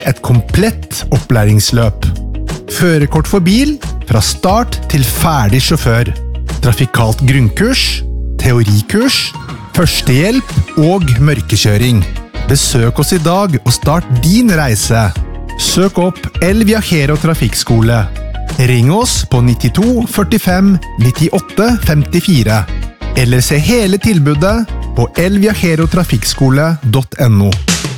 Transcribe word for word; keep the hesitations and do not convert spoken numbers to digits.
Et komplett opplæringsløp. Førerkort for bil, fra start til ferdig sjåfør. Trafikalt grunnkurs, teorikurs, førstehjelp og mørkekjøring. Besøk oss i dag og start din reise. Søk opp El Viajero Trafikkskole. Ring oss på nittito førtifem nittiåtte femtifire. Eller se hele tilbudet på el viajero trafikkskole punktum no.